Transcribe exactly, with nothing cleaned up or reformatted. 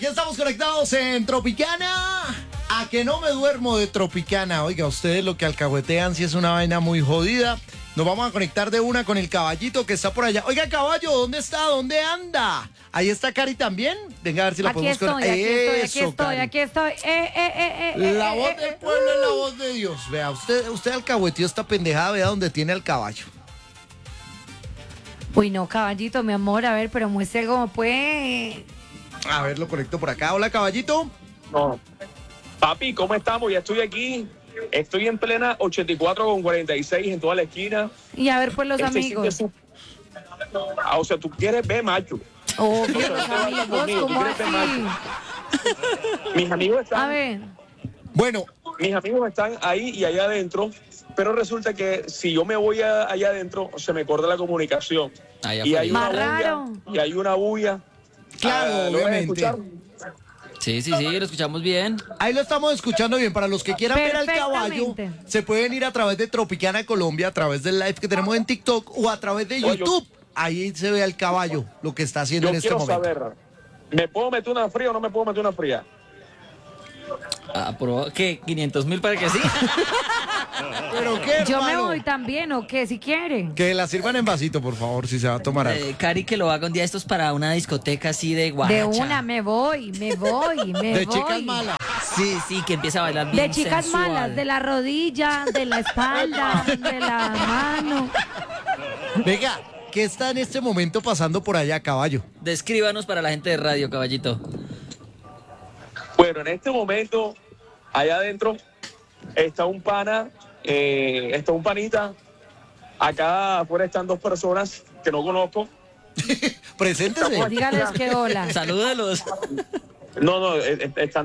Ya estamos conectados en Tropicana. A que no me duermo de Tropicana. Oiga, ustedes lo que alcahuetean si es una vaina muy jodida. Nos vamos a conectar de una con el caballito que está por allá. Oiga, caballo, ¿dónde está? ¿Dónde anda? Ahí está Cari también. Venga, a ver si la Aquí podemos estoy, conectar. aquí estoy, aquí Eso, estoy, Cari. aquí estoy. Eh, eh, eh, eh, La eh, voz eh, del eh, pueblo es la uh. voz de Dios. Vea, usted, usted alcahueteó esta pendejada, vea dónde tiene al caballo. Uy, no, caballito, mi amor, a ver, pero muestre cómo puede. A ver, lo conecto por acá. Hola, caballito. No. Papi, ¿cómo estamos? Ya estoy aquí. Estoy en plena ochenta y cuatro con cuarenta y seis en toda la esquina. Y a ver, pues, los Este sitio amigos. es un- Ah, o sea, tú quieres ver, macho. Obvio, No, los no, no, amigos, conmigo, ¿cómo tú quieres ver así? Mis amigos están, A ver, Bueno, mis amigos están ahí y allá adentro, pero resulta que si yo me voy a- allá adentro, se me corta la comunicación. Allá y afuera. hay una Más bulla, raro. y hay una bulla. claro, Ah, ¿lo vas a obviamente. escuchar? Sí, sí, sí, lo escuchamos bien. Ahí lo estamos escuchando bien. Para los que quieran ver al caballo, Perfectamente. se pueden ir a través de Tropicana Colombia, a través del live que tenemos en TikTok o a través de Oye, yo- YouTube. Ahí se ve al caballo, lo que está haciendo Yo en este quiero momento. saber, ¿me puedo meter una fría o no me puedo meter una fría? Ah, pero, ¿qué? ¿quinientos mil para que sí? ¿Pero qué, yo me hermano? voy también, ¿o qué? Si quieren. Que la sirvan en vasito, por favor, si se va a tomar algo. Eh, Cari, que lo haga un día estos para una discoteca así de guaracha. De una, me voy, me voy, me De voy. chicas malas. Sí, sí, que empieza a bailar bien De chicas sensual. malas, de la rodilla, de la espalda, de la mano. Venga, ¿qué está en este momento pasando por allá, caballo? Descríbanos para la gente de radio, caballito. Bueno, en este momento, allá adentro, está un pana, eh, está un panita. Acá afuera están dos personas que no conozco. Preséntese. Dígales que hola. Salúdelos. No, no, eh, eh, están